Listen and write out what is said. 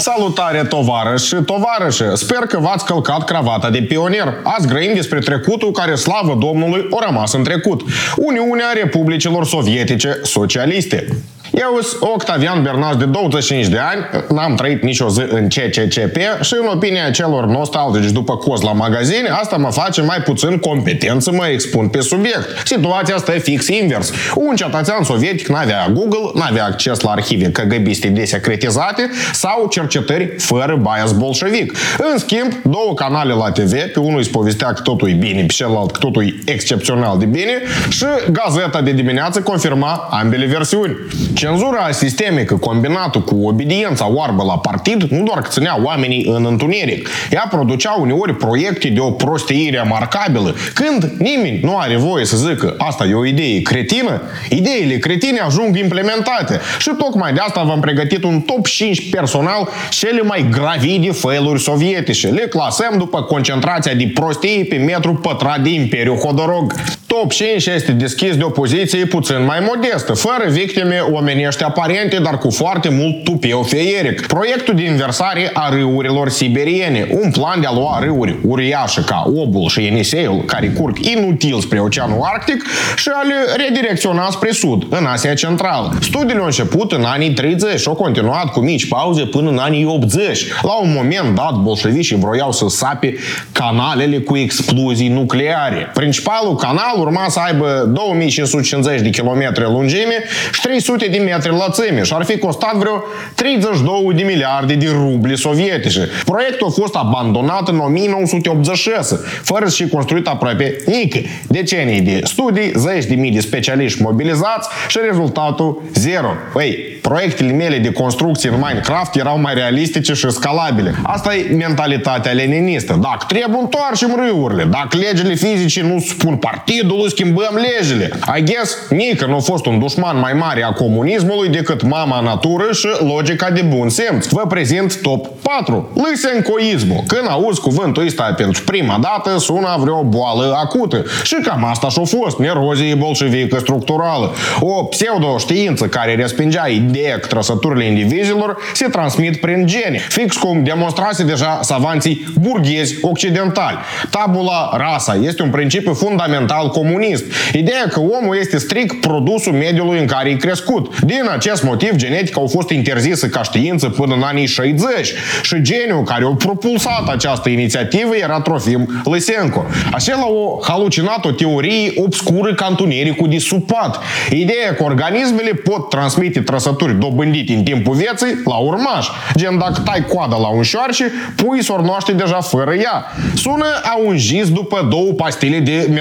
Salutare, tovarăși și tovarășe! Sper că v-ați călcat cravata de pionier. Azi grăim despre trecutul care, slavă Domnului, a rămas în trecut. Uniunea Republicilor Sovietice Socialiste. Eu sunt Octavian Bernaș, de 25 de ani, n-am trăit nicio zi în CCCP și în opinia celor nostalgici după coz la magazin, asta mă face mai puțin competent să mă expun pe subiect. Situația asta e fix invers. Un cetățean sovietic n-avea Google, n-avea acces la arhive KGB-iste desecretizate sau cercetări fără bias bolșevic. În schimb, două canale la TV, pe unul îi povestea că totul e bine, pe celălalt că totul e excepțional de bine și gazeta de dimineață confirma ambele versiuni. Cenzura sistemică combinată cu obediența oarbă la partid nu doar că ținea oamenii în întuneric, ea producea uneori proiecte de o prostieire remarcabilă, când nimeni nu are voie să zică asta e o idee cretină, ideile cretine ajung implementate și tocmai de asta v-am pregătit un top 5 personal cele mai gravide failuri sovietice. Le clasăm după concentrația de prostii pe metru pătrat de Imperiul Hodorog. Top 5 este deschis de o poziție puțin mai modestă, fără victime omenești aparente, dar cu foarte mult tupeu feieric. Proiectul de inversare a râurilor siberiene, un plan de a lua râuri uriașe ca Obul și Yeniseiul, care curg inutil spre Oceanul Arctic, și a le redirecționa spre sud, în Asia Centrală. Studiile au început în anii 30 și au continuat cu mici pauze până în anii 80. La un moment dat, bolșevicii vroiau să sape canalele cu explozii nucleare. Principalul canal urma să aibă 2550 de kilometri lungime și 300 de metri lățime și ar fi costat vreo 32 de miliarde de rubli sovietice. Proiectul a fost abandonat în 1986, fără să fi construit aproape nică. Decenii de studii, zeci de mii de specialiști mobilizați și rezultatul zero. Proiectele mele de construcție în Minecraft erau mai realistice și scalabile. Asta e mentalitatea leninistă. Dacă trebuie, întoarcem râurile. Dacă legile fizice nu spun partidul, schimbăm legile. I guess, nică nu a fost un dușman mai mare a comunismului decât mama natură și logica de bun simț. Vă prezint top 4. Lysenkoismul. Când auzi cuvântul ăsta pentru prima dată, sună vreo boală acută. Și cam asta și-a fost. Nerozie bolșevică structurală. O pseudo-știință care respingea ideea că trăsăturile indivizilor se transmit prin gene. Fix cum demonstrase deja savanții burghezi occidentali. Tabula rasa este un principiu fundamental comunist. Ideea că omul este strict produsul mediului în care e crescut. Din acest motiv, genetica a fost interzisă ca știință până în anii 60 și geniul care a propulsat această inițiativă era Trofim Lysenko. Acela a halucinat o teorie obscură ca întunericul de supat. Ideea că organismele pot transmite trăsături dobândite în timpul vieții la urmaș. Gen, dacă tai coada la un șoarce, pui s-or noaște deja fără ea. Sună a un jis după două pastile de